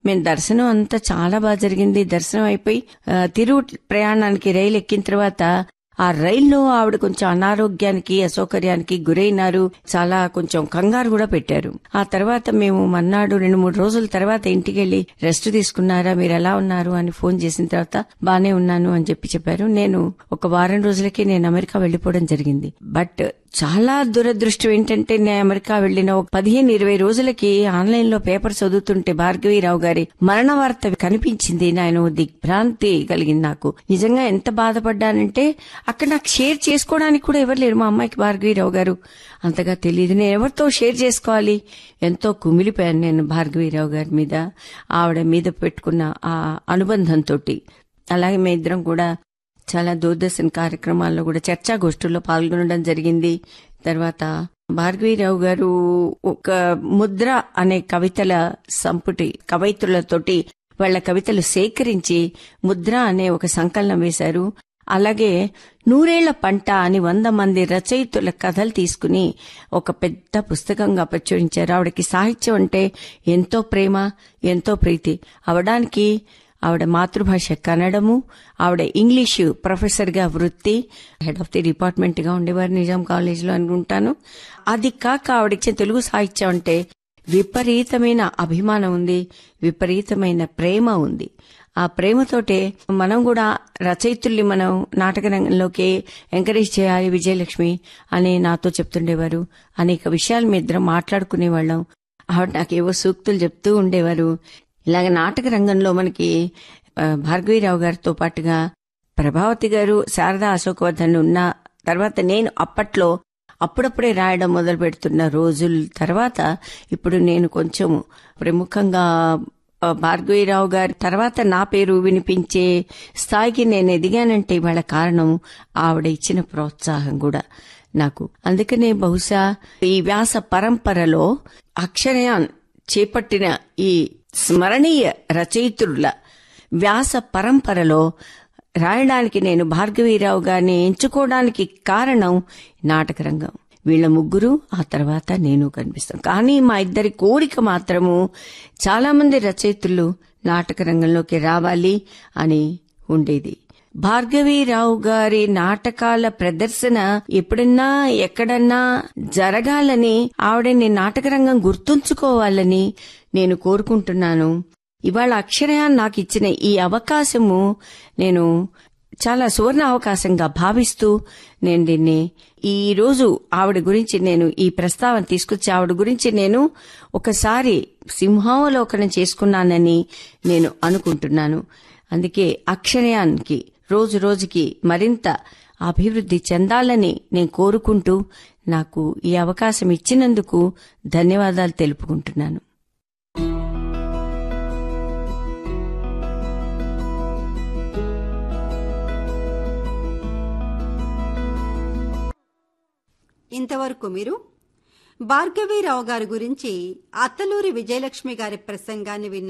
మేము దర్శనం అంతా చాలా బాగా జరిగింది. దర్శనం అయిపోయి తిరుగు ప్రయాణానికి రైలు ఎక్కిన తర్వాత ఆ రైల్లో ఆవిడ కొంచెం అనారోగ్యానికి అసౌకర్యానికి గురైనారు. చాలా కొంచెం కంగారు కూడా పెట్టారు. ఆ తర్వాత మేము మన్నాడు 2-3 రోజుల తర్వాత ఇంటికెళ్లి రెస్ట్ తీసుకున్నారా, మీరు ఎలా ఉన్నారు అని ఫోన్ చేసిన తర్వాత బానే ఉన్నాను అని చెప్పారు. నేను ఒక వారం రోజులకి నేను అమెరికా వెళ్లిపోవడం జరిగింది. బట్ చాలా దురదృష్టం ఏంటంటే నేను అమెరికా వెళ్లిన 15-20 రోజులకి ఆన్లైన్ లో పేపర్ చదువుతుంటే భార్గవీరావు గారి మరణ వార్త కనిపించింది. నేను దిగ్భ్రాంతి కలిగింది. నాకు నిజంగా ఎంత బాధపడ్డానంటే అక్కడ నాకు షేర్ చేసుకోవడానికి కూడా ఎవరు లేరు. మా అమ్మాయికి భార్గవీరావు గారు అంతగా తెలియదు, నేను ఎవరితో షేర్ చేసుకోవాలి. ఎంతో కుమిలిపోయాను నేను భార్గవీరావు గారి మీద, ఆవిడ మీద పెట్టుకున్న ఆ అనుబంధంతో. అలాగే మీ ఇద్దరం కూడా చాలా దూరదర్శన్ కార్యక్రమాల్లో కూడా చర్చాగోష్ఠుల్లో పాల్గొనడం జరిగింది. తర్వాత భార్గవీరావు గారు ఒక ముద్ర అనే కవితల సంపుటి కవయిత్రులతోటి వాళ్ల కవితలు సేకరించి ముద్ర అనే ఒక సంకలనం వేశారు. అలాగే 100 పంట అని 100 మంది రచయితుల కథలు తీసుకుని ఒక పెద్ద పుస్తకంగా ప్రచురించారు. ఆవిడకి సాహిత్యం అంటే ఎంతో ప్రేమ, ఎంతో ప్రీతి. అవడానికి ఆవిడ మాతృభాష కన్నడము, ఆవిడ ఇంగ్లీషు ప్రొఫెసర్ గా వృత్తి, హెడ్ ఆఫ్ ది డిపార్ట్మెంట్ గా ఉండేవారు నిజాం కాలేజ్ లో అనుకుంటాను. అది కాక ఆవిడకి తెలుగు సాహిత్యం అంటే విపరీతమైన అభిమానం ఉంది, విపరీతమైన ప్రేమ ఉంది. ఆ ప్రేమతోటే మనం కూడా రచయితుల్ని మనం నాటక రంగంలోకి ఎంకరేజ్ చేయాలి విజయలక్ష్మి అని నాతో చెప్తుండేవారు. అనేక విషయాలు మీ ఇద్దరం మాట్లాడుకునేవాళ్ళం. ఆవిడ నాకేవో సూక్తులు చెప్తూ ఉండేవారు. ఇలాగ నాటక రంగంలో మనకి భార్గవీరావు గారితో పాటుగా ప్రభావతి గారు, శారదా అశోకవర్ధన్ ఉన్న తర్వాత నేను అప్పుడప్పుడే రాయడం మొదలు పెడుతున్న రోజుల తర్వాత ఇప్పుడు నేను కొంచెం ప్రముఖంగా భార్గవీరావు గారి తర్వాత నా పేరు వినిపించే స్థాయికి నేను ఎదిగానంటే ఇవాళ కారణం ఆవిడ ఇచ్చిన ప్రోత్సాహం కూడా నాకు. అందుకనే బహుశా ఈ వ్యాస పరంపరలో అక్షరయాన్ చేపట్టిన ఈ స్మరణీయ రచయిత్రుల వ్యాస పరంపరలో రాయడానికి నేను భార్గవీరావు గారిని ఎంచుకోవడానికి కారణం నాటక రంగం. వీళ్ల ముగ్గురు ఆ తర్వాత నేను కనిపిస్తాం. కానీ మా ఇద్దరి కోరిక మాత్రము చాలా మంది రచయితులు నాటక రంగంలోకి రావాలి అని ఉండేది. భార్గవీరావు గారి నాటకాల ప్రదర్శన ఎప్పుడన్నా ఎక్కడన్నా జరగాలని, ఆవిడని నాటక రంగం గుర్తుంచుకోవాలని నేను కోరుకుంటున్నాను. ఇవాళ అక్షరయాన్ నాకు ఇచ్చిన ఈ అవకాశము నేను చాలా సువర్ణ అవకాశంగా భావిస్తూ నేను దీన్ని ఈ రోజు ఆవిడ గురించి నేను ఈ ప్రస్తావన తీసుకొచ్చి ఆవిడ గురించి నేను ఒకసారి సింహావలోకనం చేసుకున్నానని నేను అనుకుంటున్నాను. అందుకే అక్షరయాన్కి రోజు రోజుకి మరింత అభివృద్ధి చెందాలని నేను కోరుకుంటూ నాకు ఈ అవకాశం ఇచ్చినందుకు ధన్యవాదాలు తెలుపుకుంటున్నాను. ఇంతవరకు మీరు భార్గవీరావు గారి గురించి అత్తలూరి విజయలక్ష్మి గారి ప్రసంగాన్ని విన్నారు.